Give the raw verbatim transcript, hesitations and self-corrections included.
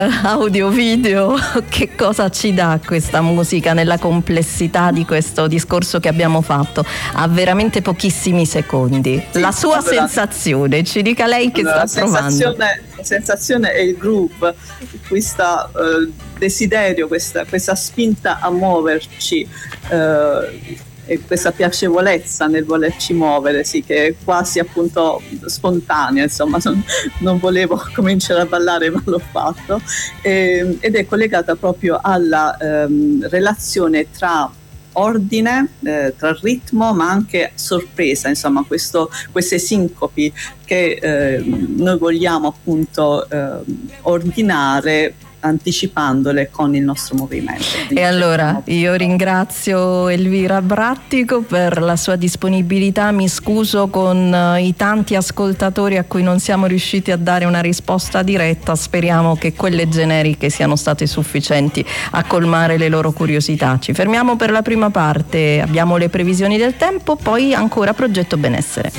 audio video, che cosa ci dà questa musica nella complessità di questo discorso che abbiamo fatto? Ha veramente pochissimi secondi. Sì, la sua allora, sensazione, ci dica lei che allora, sta provando. La sensazione è il groove, questo uh, desiderio, questa, questa spinta a muoverci, uh, e questa piacevolezza nel volerci muovere, sì, che è quasi appunto spontanea, insomma, non, non volevo cominciare a ballare ma l'ho fatto, e, ed è collegata proprio alla um, relazione tra ordine, eh, tra ritmo ma anche sorpresa, insomma questo, queste sincopi che eh, noi vogliamo appunto eh, ordinare anticipandole con il nostro movimento. E allora io ringrazio Elvira Brattico per la sua disponibilità, mi scuso con i tanti ascoltatori a cui non siamo riusciti a dare una risposta diretta, speriamo che quelle generiche siano state sufficienti a colmare le loro curiosità. Ci fermiamo per la prima parte, abbiamo le previsioni del tempo, poi ancora Progetto Benessere.